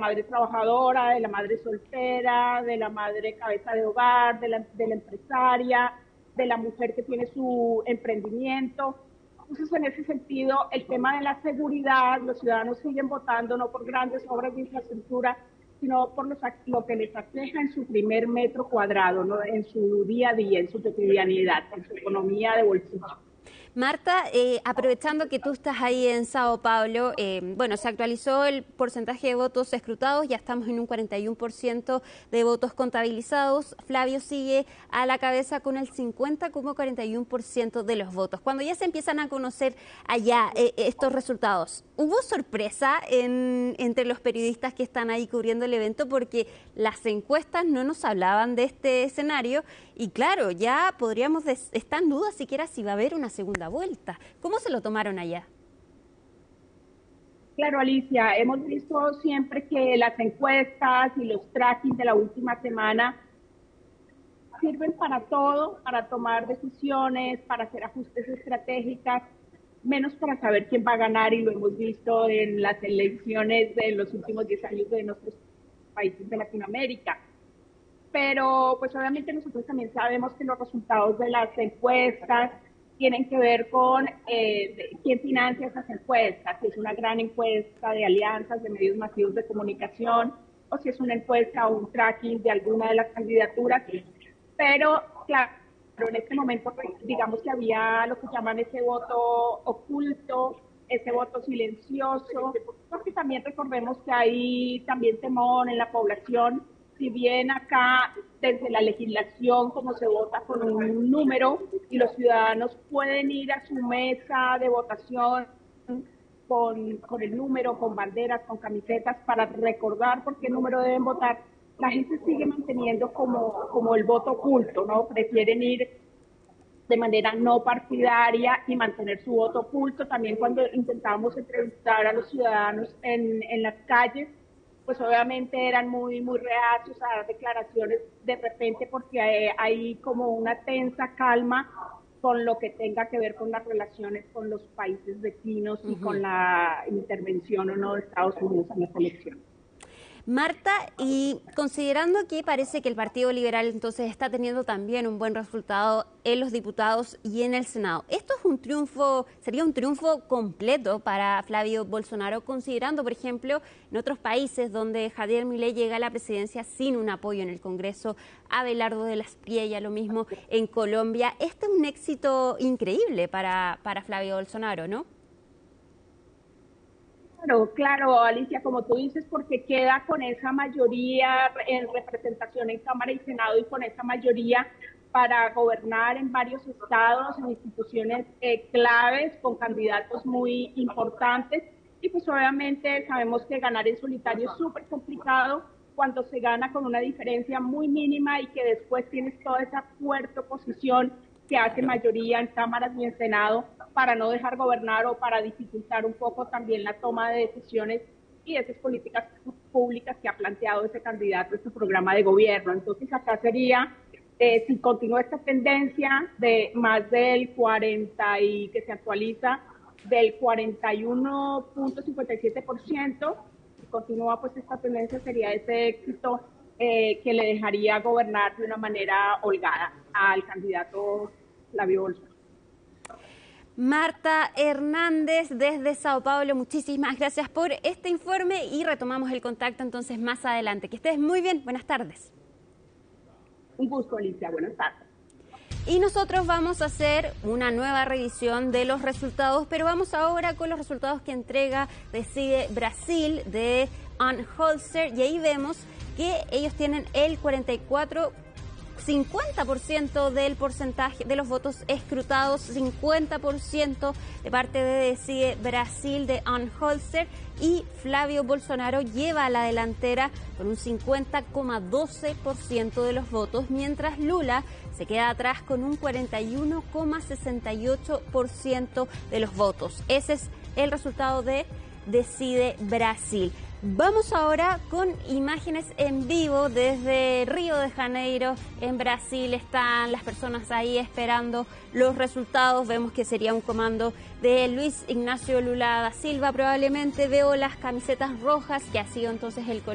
madre trabajadora, de la madre soltera, de la madre cabeza de hogar, de la empresaria, de la mujer que tiene su emprendimiento. Entonces, en ese sentido, el tema de la seguridad, los ciudadanos siguen votando no por grandes obras de infraestructura, sino por lo que les aqueja en su primer metro cuadrado, ¿no? En su día a día, en su cotidianidad, en su economía de bolsillo. Marta, aprovechando que tú estás ahí en Sao Paulo, bueno, se actualizó el porcentaje de votos escrutados, ya estamos en un 41% de votos contabilizados. Flavio sigue a la cabeza con el 50,41% de los votos. Cuando ya se empiezan a conocer allá estos resultados, ¿hubo sorpresa entre los periodistas que están ahí cubriendo el evento? Porque las encuestas no nos hablaban de este escenario y claro, ya podríamos estar en duda siquiera si va a haber una segunda vuelta. ¿Cómo se lo tomaron allá? Claro, Alicia, hemos visto siempre que las encuestas y los tracking de la última semana sirven para todo, para tomar decisiones, para hacer ajustes estratégicos, menos para saber quién va a ganar, y lo hemos visto en las elecciones de los últimos 10 años de nuestros países de Latinoamérica. Pero pues obviamente nosotros también sabemos que los resultados de las encuestas tienen que ver con quién financia esas encuestas, si es una gran encuesta de alianzas, de medios masivos de comunicación, o si es una encuesta o un tracking de alguna de las candidaturas. Pero claro, en este momento digamos que había lo que llaman ese voto oculto, ese voto silencioso, porque también recordemos que hay también temor en la población. Si bien acá desde la legislación como se vota con un número y los ciudadanos pueden ir a su mesa de votación con el número, con banderas, con camisetas para recordar por qué número deben votar, la gente sigue manteniendo como el voto oculto, ¿no? Prefieren ir de manera no partidaria y mantener su voto oculto. También cuando intentábamos entrevistar a los ciudadanos en las calles, pues obviamente eran muy reacios a dar declaraciones de repente porque hay como una tensa calma con lo que tenga que ver con las relaciones con los países vecinos y con la intervención o no de Estados Unidos en las elecciones. Marta, y considerando que parece que el Partido Liberal entonces está teniendo también un buen resultado en los diputados y en el Senado, ¿esto es un triunfo, sería un triunfo completo para Flavio Bolsonaro, considerando, por ejemplo, en otros países donde Javier Milei llega a la presidencia sin un apoyo en el Congreso, Abelardo de la Espriella, lo mismo en Colombia? Este es un éxito increíble para Flavio Bolsonaro, ¿no? Claro, Alicia, como tú dices, porque queda con esa mayoría en representación en Cámara y Senado y con esa mayoría para gobernar en varios estados, en instituciones claves, con candidatos muy importantes. Y pues obviamente sabemos que ganar en solitario es súper complicado cuando se gana con una diferencia muy mínima y que después tienes toda esa fuerte oposición que hace mayoría en cámaras y en Senado para no dejar gobernar o para dificultar un poco también la toma de decisiones y esas políticas públicas que ha planteado ese candidato en su programa de gobierno. Entonces acá sería, si continúa esta tendencia de más del 40 y que se actualiza del 41,57%, si continúa pues esta tendencia sería ese éxito que le dejaría gobernar de una manera holgada al candidato Flavio Bolsonaro. Marta Hernández desde Sao Paulo, muchísimas gracias por este informe y retomamos el contacto entonces más adelante. Que estés muy bien, buenas tardes. Un gusto, Alicia, buenas tardes. Y nosotros vamos a hacer una nueva revisión de los resultados, pero vamos ahora con los resultados que entrega Decide Brasil de Anholzer, y ahí vemos que ellos tienen el 50% del porcentaje de los votos escrutados, 50% de parte de Decide Brasil de Anholzer, y Flavio Bolsonaro lleva a la delantera con un 50,12% de los votos, mientras Lula se queda atrás con un 41,68% de los votos. Ese es el resultado de Decide Brasil. Vamos ahora con imágenes en vivo desde Río de Janeiro, en Brasil. Están las personas ahí esperando los resultados. Vemos que sería un comando de Luis Ignacio Lula da Silva. Probablemente veo las camisetas rojas, que ha sido entonces el color